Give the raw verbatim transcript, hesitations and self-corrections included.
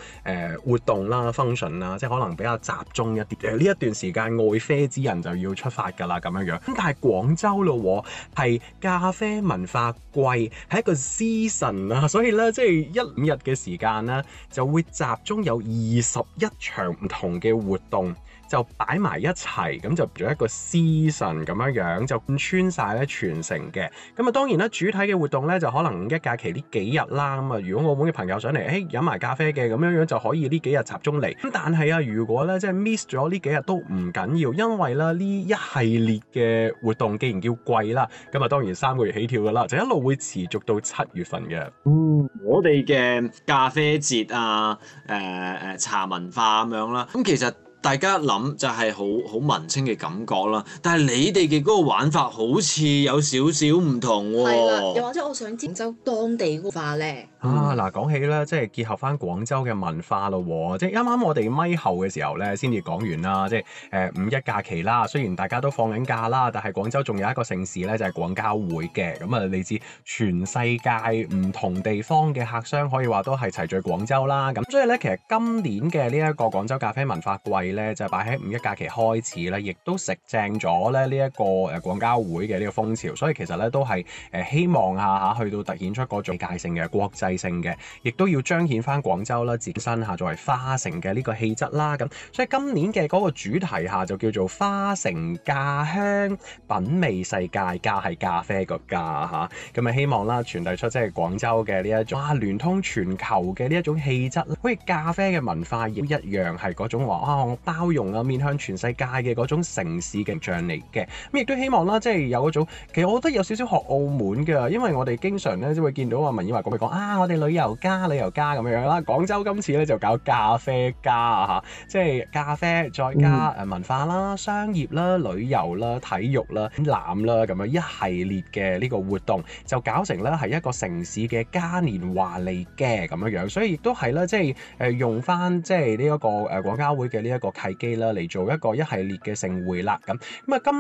呃、活動啦、function 啦，即係可能比較集中一啲。誒呢一段時間愛啡之人就要出發㗎啦，咁樣樣。咁但係廣州咯，係咖啡文化季，係一個 season 啊，所以咧即係一五日嘅時間咧，就會集中有二十一場唔同嘅活動。就擺埋一齊，咁就做一個 season 咁樣樣，就貫穿晒咧全城嘅。咁啊當然啦，主體嘅活動咧就可能五一假期呢幾日啦。咁啊，如果澳門嘅朋友上嚟，誒飲埋咖啡嘅咁樣樣就可以呢幾日集中嚟。咁但係啊，如果咧即係 miss 咗呢幾日都唔緊要，因為咧呢一系列嘅活動既然叫季啦，咁啊當然三個月起跳㗎啦，就一路會持續到七月份嘅。 嗯，我哋嘅咖啡節啊，誒、呃、誒茶文化咁樣啦，咁其實。大家諗就係好好文青嘅感覺啦，但係你哋嘅嗰個玩法好似有少少唔同喎、 係啦，又或者我想知廣州當地文化咧。 啊嗱，講起咧，即係結合翻廣州嘅文化咯，即係啱啱我哋咪後嘅時候咧，先至講完啦，即係誒五一假期啦。雖然大家都放緊假啦，但係廣州仲有一個盛事咧，就係廣交會嘅。咁啊，嚟自全世界唔同地方嘅客商，可以話都係齊聚廣州啦。咁所以咧，其實今年嘅呢一個廣州咖啡文化季咧，就擺喺五一假期開始咧，亦都食正咗咧呢一個誒廣交會嘅呢個風潮。所以其實咧都係誒希望下下去到凸顯出嗰種世界性嘅國際性嘅，亦都要彰顯翻廣州啦，自身下作為花城嘅呢個氣質啦。咁所以今年嘅嗰個主題下就叫做花城咖香，品味世界，咖係咖啡個咖嚇。咁啊希望啦傳遞出即係廣州嘅呢一種啊聯通全球嘅呢一種氣質，好似咖啡嘅文化亦一樣係嗰種話啊我包容啊面向全世界嘅嗰種城市嘅形象嚟嘅。咁亦都希望啦，即係有嗰種其實我覺得有少少學澳門㗎，因為我哋經常咧都會見到啊文以華講嚟講啊我哋旅遊加旅遊加咁樣啦，廣州今次咧就搞咖啡加啊嚇，即係咖啡再加誒文化啦、商業啦、旅遊啦、體育啦、展覽啦咁樣一系列嘅呢個活動，就搞成咧係一個城市嘅嘉年華嚟嘅咁樣樣，所以亦都係啦，即係誒用翻即係呢一個誒廣交會嘅呢一個契機啦，嚟做一個一系列嘅盛會啦咁咁啊今